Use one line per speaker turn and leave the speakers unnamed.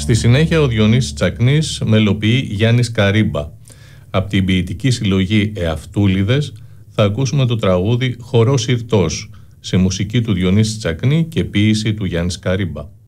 Στη συνέχεια ο Διονύσης Τσακνής μελοποιεί Γιάννης Καρύμπα. Από την ποιητική συλλογή Εαυτούλιδες θα ακούσουμε το τραγούδι «Χορός Ηρτός» σε μουσική του Διονύση Τσακνή και ποίηση του Γιάννης Καρύμπα.